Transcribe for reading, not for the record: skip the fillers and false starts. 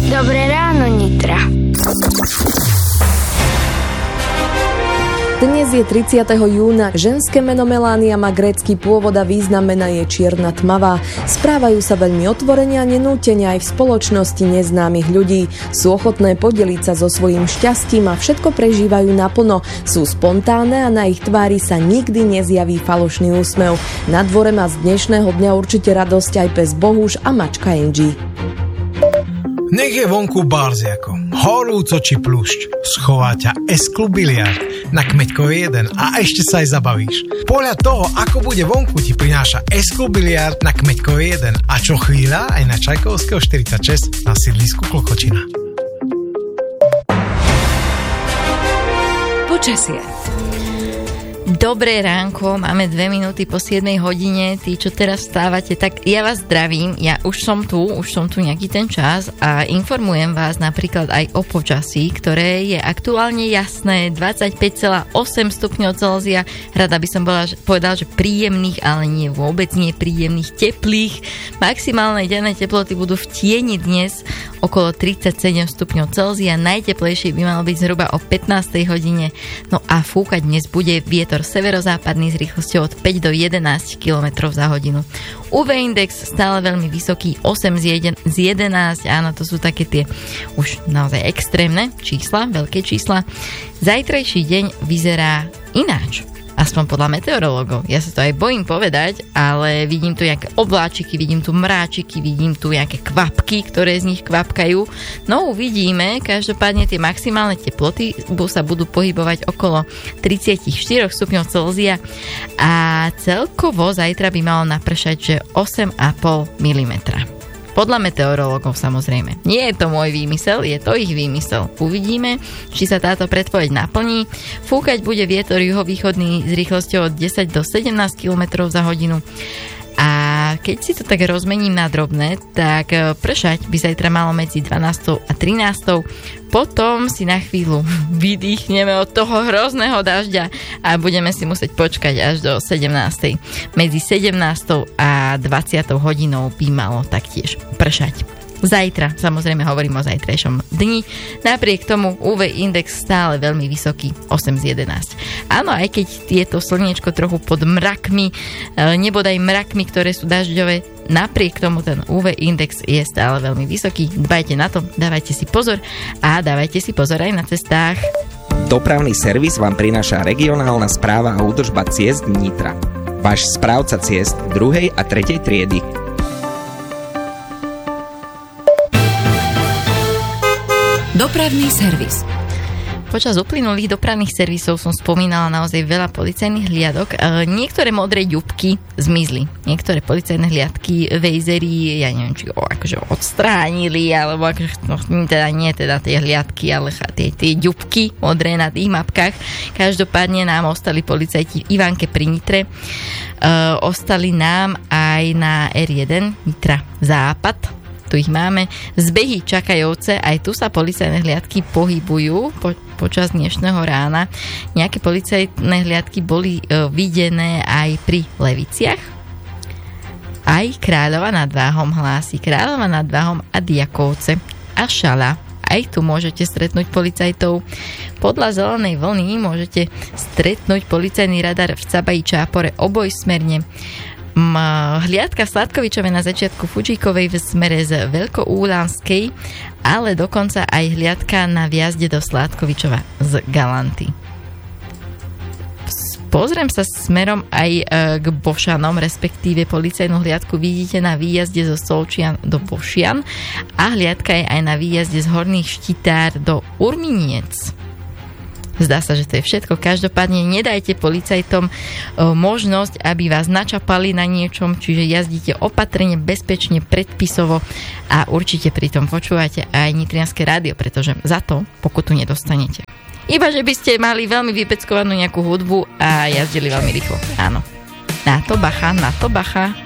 Dobré ráno, Nitra. Dnes je 30. júna. Ženské meno Melania má grécky pôvod a význam mena je čierna tmavá. Správajú sa veľmi otvorene a nenútene aj v spoločnosti neznámych ľudí. Sú ochotné podeliť sa so svojím šťastím a všetko prežívajú naplno. Sú spontánne a na ich tvári sa nikdy nezjaví falošný úsmev. Na dvore má z dnešného dňa určite radosť aj pes Bohuš a mačka Angie. Nech je vonku barziako, horúco či pľúšť, schová ťa S-klub biliard na Kmeďkovej 1 a ešte sa aj zabavíš. Podľa toho, ako bude vonku, ti prináša S-klub biliard na Kmeďkovej 1 a čo chvíľa aj na Čajkovského 46 na sídlisku Klokočina. Počasie. Dobré ránko, máme 2 minúty po 7 hodine. Tí, čo teraz vstávate, tak ja vás zdravím. Ja už som tu nejaký ten čas a informujem vás napríklad aj o počasí, ktoré je aktuálne jasné, 25,8 stupňov Celzia. Rada by som povedala, že príjemných, ale nie vôbec nie príjemných, teplých. Maximálne denné teploty budú v tieni dnes okolo 37 stupňov Celzia. Najteplejšie by malo byť zhruba o 15. hodine. No a fúkať dnes bude vietor severozápadný s rýchlosťou od 5 do 11 km za hodinu. UV index stále veľmi vysoký, 8 z 11, áno, to sú také tie už naozaj extrémne čísla, veľké čísla. Zajtrajší deň vyzerá ináč. Aspoň podľa meteorológov. Ja sa to aj bojím povedať, ale vidím tu nejaké obláčiky, vidím tu mráčiky, vidím tu nejaké kvapky, ktoré z nich kvapkajú. No uvidíme, každopádne tie maximálne teploty sa budú pohybovať okolo 34 stupňov Celzia a celkovo zajtra by malo napršať, že 8,5 mm. Podľa meteorológov samozrejme. Nie je to môj výmysel, je to ich výmysel. Uvidíme, či sa táto predpoveď naplní. Fúkať bude vietor juhovýchodný s rýchlosťou od 10 do 17 km za hodinu. A keď si to tak rozmením na drobné, tak pršať by zajtra malo medzi 12 a 13. Potom si na chvíľu vydýchneme od toho hrozného dažďa a budeme si musieť počkať až do 17. Medzi 17. a 20. hodinou by malo taktiež pršať. Zajtra, samozrejme hovorím o zajtrajšom dni, napriek tomu UV index stále veľmi vysoký, 8 z 11. Áno, aj keď je to slniečko trochu pod mrakmi, nebodaj mrakmi, ktoré sú dažďové, napriek tomu ten UV index je stále veľmi vysoký. Dbajte na to, dávajte si pozor a dávajte si pozor aj na cestách. Dopravný servis vám prináša regionálna správa a údržba ciest Nitra. Váš správca ciest 2. a 3. triedy. Dopravný servis. Počas uplynulých dopravných servisov som spomínala naozaj veľa policajných hliadok. Niektoré modré ďubky zmizli. Niektoré policajné hliadky, vejzery, ja neviem, či akože odstránili, alebo akože, no, nie teda tie hliadky, ale tie ďubky modré na tých mapkách. Každopádne nám ostali policajti v Ivánke pri Nitre. Ostali nám aj na R1 Nitra Západ. Tu ich máme. Zbehy Čakajovce, aj tu sa policajné hliadky pohybujú počas dnešného rána. Nejaké policajné hliadky boli videné aj pri Leviciach. Aj Kráľova nad Váhom hlási. Kráľova nad Váhom a Diakovce a Šala. Aj tu môžete stretnúť policajtov. Podľa zelenej vlny môžete stretnúť policajný radar v Cabaji Čápore obojsmerne. Hliadka v Sladkovičove na začiatku Fudžíkovej v smere z Veľkoúlanskej, ale dokonca aj hliadka na vjazde do Sladkovičova z Galanty. Pozriem sa smerom aj k Bošanom, respektíve policajnú hliadku vidíte na výjazde zo Solčian do Bošian a hliadka je aj na výjazde z Horných Štitár do Urminiec. Zdá sa, že to je všetko. Každopádne nedajte policajtom možnosť, aby vás načapali na niečom, čiže jazdíte opatrne, bezpečne, predpisovo a určite pritom počúvate aj Nitrianske rádio, pretože za to pokutu nedostanete. Iba, že by ste mali veľmi vypeckovanú nejakú hudbu a jazdili veľmi rýchlo. Áno. Na to bacha, na to bacha.